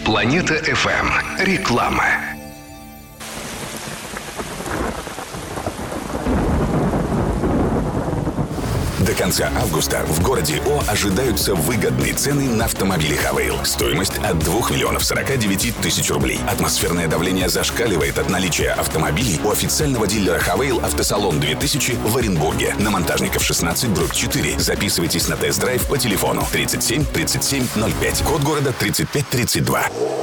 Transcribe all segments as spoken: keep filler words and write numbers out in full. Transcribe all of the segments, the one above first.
Планета эф эм. Реклама. До конца августа в городе О ожидаются выгодные цены на автомобили «Хавейл». Стоимость от двух миллионов сорока девяти тысяч рублей. Атмосферное давление зашкаливает от наличия автомобилей у официального дилера «Хавейл» «Автосалон две тысячи» в Оренбурге. На Монтажников шестнадцать, дробь четыре. Записывайтесь на тест-драйв по телефону тридцать семь тридцать семь ноль пять. Код города тридцать пять тридцать два.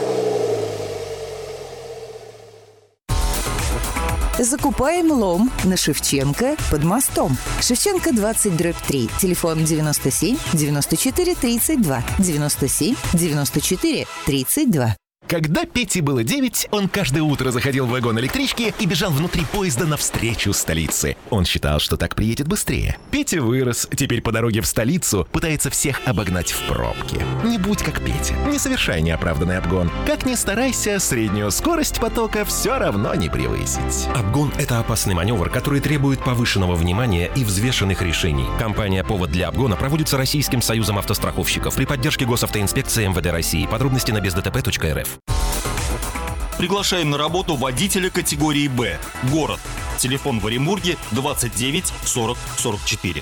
Закупаем лом на Шевченко под мостом. Шевченко двадцать, дробь три. Телефон девяносто семь девяносто четыре тридцать два. девяносто семь девяносто четыре тридцать два. Когда Пете было девять, он каждое утро заходил в вагон электрички и бежал внутри поезда навстречу столице. Он считал, что так приедет быстрее. Петя вырос, теперь по дороге в столицу пытается всех обогнать в пробке. Не будь как Петя, не совершай неоправданный обгон. Как ни старайся, среднюю скорость потока все равно не превысить. Обгон – это опасный маневр, который требует повышенного внимания и взвешенных решений. Кампания «Повод для обгона» проводится Российским союзом автостраховщиков при поддержке Госавтоинспекции эм вэ дэ России. Подробности на без дэ тэ пэ точка эр эф. Приглашаем на работу водителя категории «Б». Город. Телефон в Оренбурге двадцать девять сорок сорок четыре.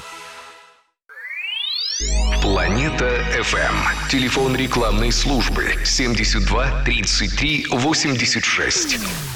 Планета эф эм. Телефон рекламной службы семьдесят два тридцать три восемьдесят шесть.